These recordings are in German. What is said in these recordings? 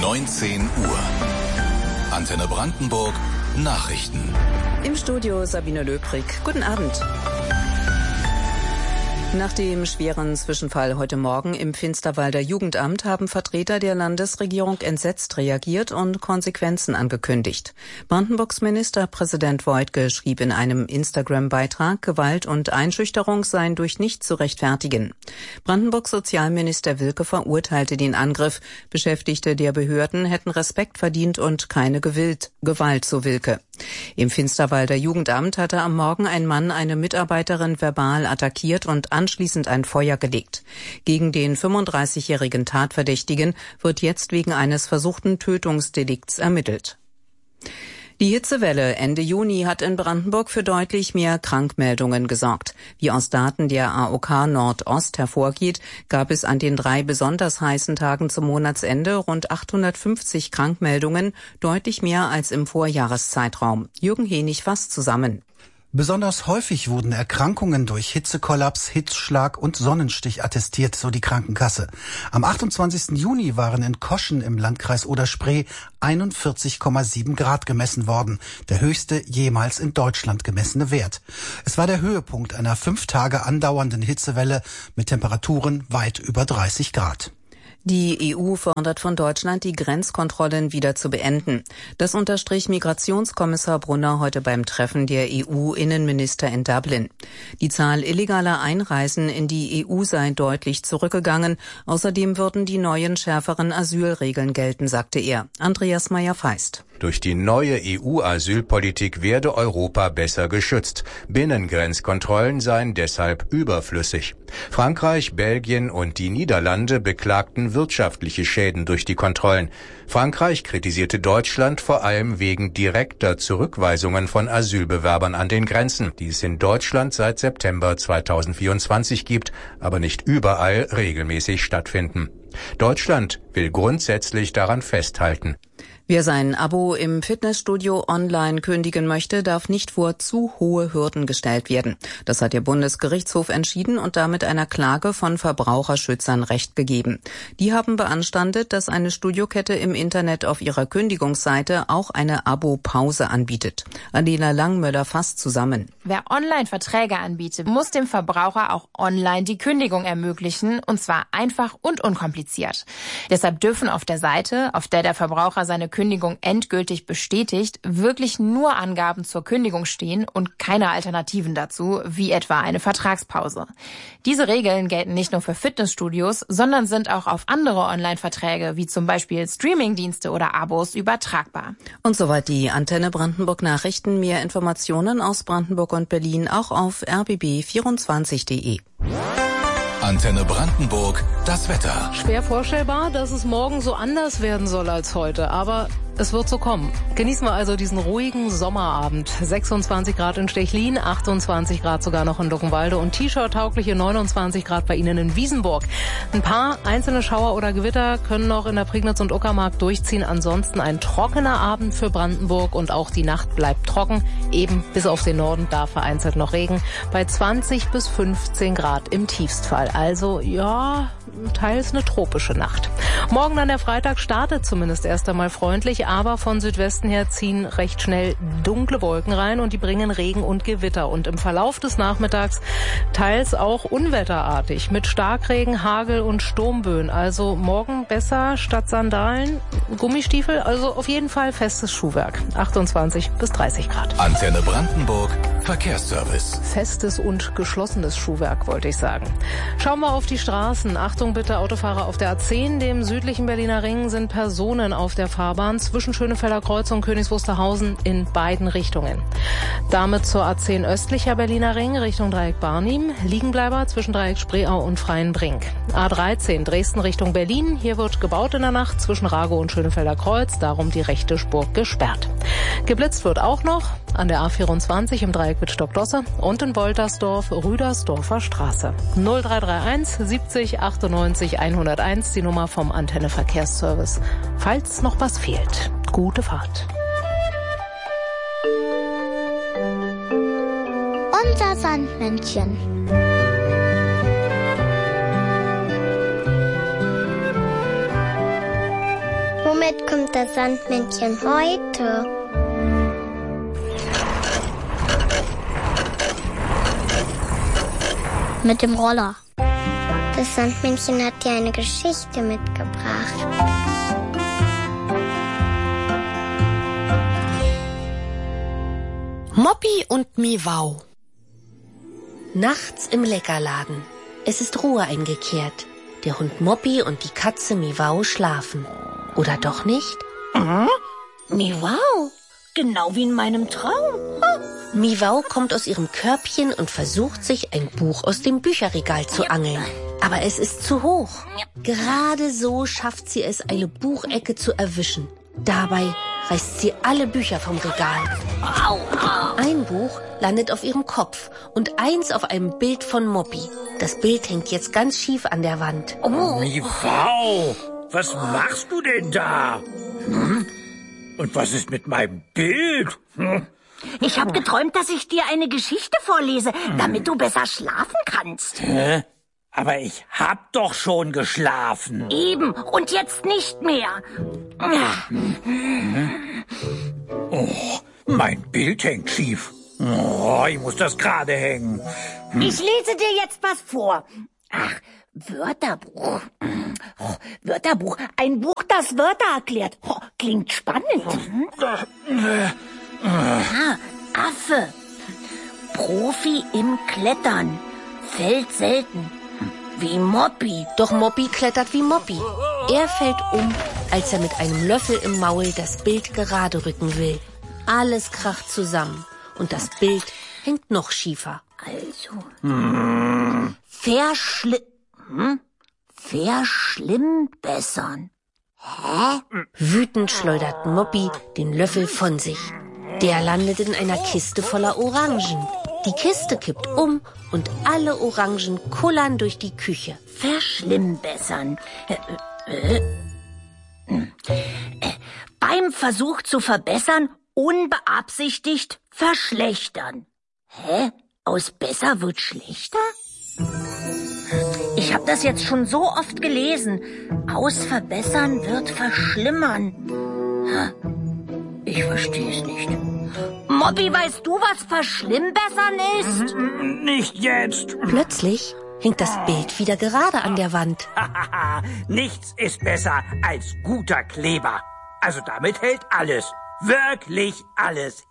19 Uhr. Antenne Brandenburg Nachrichten. Im Studio Sabine Löbrig. Guten Abend. Nach dem schweren Zwischenfall heute Morgen im Finsterwalder Jugendamt haben Vertreter der Landesregierung entsetzt reagiert und Konsequenzen angekündigt. Brandenburgs Ministerpräsident Woidke schrieb in einem Instagram-Beitrag, Gewalt und Einschüchterung seien durch nichts zu rechtfertigen. Brandenburgs Sozialminister Wilke verurteilte den Angriff. Beschäftigte der Behörden hätten Respekt verdient und keine Gewalt, so Wilke. Im Finsterwalder Jugendamt hatte am Morgen ein Mann eine Mitarbeiterin verbal attackiert und anschließend ein Feuer gelegt. Gegen den 35-jährigen Tatverdächtigen wird jetzt wegen eines versuchten Tötungsdelikts ermittelt. Die Hitzewelle Ende Juni hat in Brandenburg für deutlich mehr Krankmeldungen gesorgt. Wie aus Daten der AOK Nordost hervorgeht, gab es an den 3 besonders heißen Tagen zum Monatsende rund 850 Krankmeldungen, deutlich mehr als im Vorjahreszeitraum. Jürgen Henig fasst zusammen. Besonders häufig wurden Erkrankungen durch Hitzekollaps, Hitzschlag und Sonnenstich attestiert, so die Krankenkasse. Am 28. Juni waren in Koschen im Landkreis Oder-Spree 41,7 Grad gemessen worden, der höchste jemals in Deutschland gemessene Wert. Es war der Höhepunkt einer 5 Tage andauernden Hitzewelle mit Temperaturen weit über 30 Grad. Die EU fordert von Deutschland, die Grenzkontrollen wieder zu beenden. Das unterstrich Migrationskommissar Brunner heute beim Treffen der EU-Innenminister in Dublin. Die Zahl illegaler Einreisen in die EU sei deutlich zurückgegangen. Außerdem würden die neuen schärferen Asylregeln gelten, sagte er. Andreas Meyer-Feist. Durch die neue EU-Asylpolitik werde Europa besser geschützt. Binnengrenzkontrollen seien deshalb überflüssig. Frankreich, Belgien und die Niederlande beklagten wirtschaftliche Schäden durch die Kontrollen. Frankreich kritisierte Deutschland vor allem wegen direkter Zurückweisungen von Asylbewerbern an den Grenzen, die es in Deutschland seit September 2024 gibt, aber nicht überall regelmäßig stattfinden. Deutschland will grundsätzlich daran festhalten. Wer sein Abo im Fitnessstudio online kündigen möchte, darf nicht vor zu hohe Hürden gestellt werden. Das hat der Bundesgerichtshof entschieden und damit einer Klage von Verbraucherschützern Recht gegeben. Die haben beanstandet, dass eine Studiokette im Internet auf ihrer Kündigungsseite auch eine Abo-Pause anbietet. Adela Langmöller fasst zusammen. Wer Online-Verträge anbietet, muss dem Verbraucher auch online die Kündigung ermöglichen, und zwar einfach und unkompliziert. Deshalb dürfen auf der Seite, auf der der Verbraucher seine Kündigung endgültig bestätigt, wirklich nur Angaben zur Kündigung stehen und keine Alternativen dazu, wie etwa eine Vertragspause. Diese Regeln gelten nicht nur für Fitnessstudios, sondern sind auch auf andere Online-Verträge, wie zum Beispiel Streamingdienste oder Abos, übertragbar. Und soweit die Antenne Brandenburg Nachrichten. Mehr Informationen aus Brandenburg und Berlin auch auf rbb24.de. Antenne Brandenburg, das Wetter. Schwer vorstellbar, dass es morgen so anders werden soll als heute, aber es wird so kommen. Genießen wir also diesen ruhigen Sommerabend. 26 Grad in Stechlin, 28 Grad sogar noch in Luckenwalde und T-Shirt-taugliche 29 Grad bei Ihnen in Wiesenburg. Ein paar einzelne Schauer oder Gewitter können noch in der Prignitz und Uckermark durchziehen. Ansonsten ein trockener Abend für Brandenburg und auch die Nacht bleibt trocken. Eben bis auf den Norden da vereinzelt noch Regen. Bei 20 bis 15 Grad im Tiefstfall. Also ja, teils eine tropische Nacht. Morgen dann der Freitag startet zumindest erst einmal freundlich, aber von Südwesten her ziehen recht schnell dunkle Wolken rein und die bringen Regen und Gewitter. Und im Verlauf des Nachmittags teils auch unwetterartig mit Starkregen, Hagel und Sturmböen. Also morgen besser statt Sandalen Gummistiefel, also auf jeden Fall festes Schuhwerk. 28 bis 30 Grad. Antenne Brandenburg, Verkehrsservice. Festes und geschlossenes Schuhwerk, wollte ich sagen. Schauen wir auf die Straßen. Achtung bitte, Autofahrer auf der A10, dem südlichen Berliner Ring, sind Personen auf der Fahrbahn zwischen Schönefelder Kreuz und Königs Wusterhausen in beiden Richtungen. Damit zur A10 östlicher Berliner Ring Richtung Dreieck Barnim, Liegenbleiber zwischen Dreieck Spreeau und Freienbrink. A13 Dresden Richtung Berlin, hier wird gebaut in der Nacht zwischen Rago und Schönefelder Kreuz, darum die rechte Spur gesperrt. Geblitzt wird auch noch an der A24 im Dreieck Wittstock-Dosse und in Woltersdorf Rüdersdorfer Straße. 0331 70 98 101, die Nummer vom Antenne Verkehrsservice. Falls noch was fehlt. Gute Fahrt. Unser Sandmännchen. Womit kommt das Sandmännchen heute? Mit dem Roller. Das Sandmännchen hat dir eine Geschichte mitgebracht. Moppy und Miwau. Nachts im Leckerladen. Es ist Ruhe eingekehrt. Der Hund Moppy und die Katze Miwau schlafen. Oder doch nicht? Miwau, genau wie in meinem Traum. Miwau kommt aus ihrem Körbchen und versucht, sich ein Buch aus dem Bücherregal zu angeln. Aber es ist zu hoch. Gerade so schafft sie es, eine Buchecke zu erwischen. Dabei reißt sie alle Bücher vom Regal. Ein Buch landet auf ihrem Kopf und eins auf einem Bild von Moppy. Das Bild hängt jetzt ganz schief an der Wand. Miwau, was machst du denn da? Und was ist mit meinem Bild? Ich habe geträumt, dass ich dir eine Geschichte vorlese, damit du besser schlafen kannst. Hä? Aber ich hab doch schon geschlafen. Eben, und jetzt nicht mehr. Oh, mein Bild hängt schief. Oh, ich muss das gerade hängen. Ich lese dir jetzt was vor. Ach, Wörterbuch. Oh, Wörterbuch. Ein Buch, das Wörter erklärt. Oh, klingt spannend. Affe. Profi im Klettern. Fällt selten. Wie Moppy. Doch Moppy klettert wie Moppy. Er fällt um, als er mit einem Löffel im Maul das Bild gerade rücken will. Alles kracht zusammen und das Bild hängt noch schiefer. Also, verschlimmbessern. Hä? Wütend schleudert Moppy den Löffel von sich. Der landet in einer Kiste voller Orangen. Die Kiste kippt um und alle Orangen kullern durch die Küche. Verschlimmbessern. Beim Versuch zu verbessern, unbeabsichtigt verschlechtern. Hä? Aus besser wird schlechter? Ich habe das jetzt schon so oft gelesen. Aus verbessern wird verschlimmern. Ich verstehe es nicht. Moppy, weißt du, was verschlimmbessern ist? Nicht jetzt. Plötzlich hängt das Bild wieder gerade an der Wand. Nichts ist besser als guter Kleber. Also damit hält alles. Wirklich alles.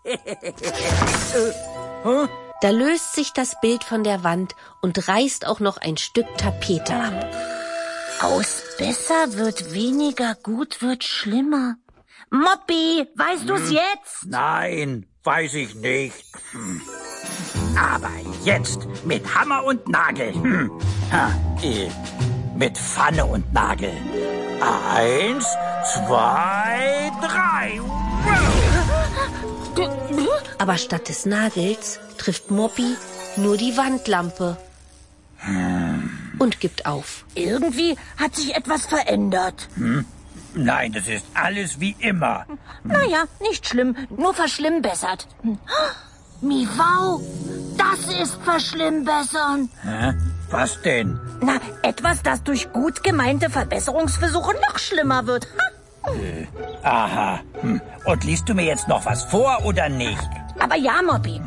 Da löst sich das Bild von der Wand und reißt auch noch ein Stück Tapete ab. Aus besser wird weniger, gut wird schlimmer. Moppy, weißt du's jetzt? Nein, weiß ich nicht. Aber jetzt mit Hammer und Nagel. Mit Pfanne und Nagel. 1, 2, 3. Aber statt des Nagels trifft Moppy nur die Wandlampe und gibt auf. Irgendwie hat sich etwas verändert. Nein, das ist alles wie immer. Naja, nicht schlimm, nur verschlimmbessert. Miwau, das ist verschlimmbessern. Was denn? Na, etwas, das durch gut gemeinte Verbesserungsversuche noch schlimmer wird. Aha. Und liest du mir jetzt noch was vor oder nicht? Aber ja, Moppy.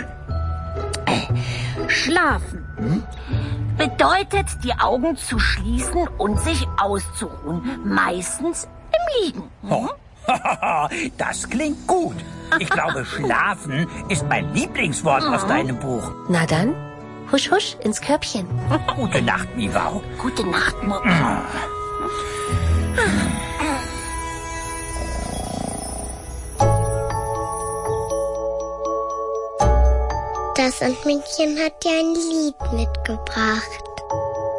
Schlafen bedeutet, die Augen zu schließen und sich auszuruhen. Meistens im Liegen. Das klingt gut. Ich glaube, schlafen ist mein Lieblingswort aus deinem Buch. Na dann, husch husch ins Körbchen. Gute Nacht, Miwau. Gute Nacht, Moppy. Das Sandmännchen hat dir ein Lied mitgebracht.